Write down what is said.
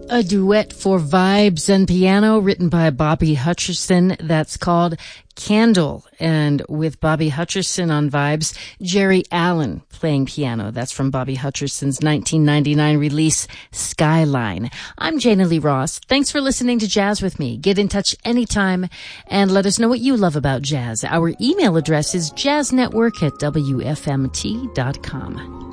A duet for vibes and piano written by Bobby Hutcherson. That's called Candle. And with Bobby Hutcherson on vibes, Jerry Allen playing piano. That's from Bobby Hutcherson's 1999 release, Skyline. I'm Jana Lee Ross. Thanks for listening to Jazz with me. Get in touch anytime and let us know what you love about jazz. Our email address is jazznetwork@wfmt.com.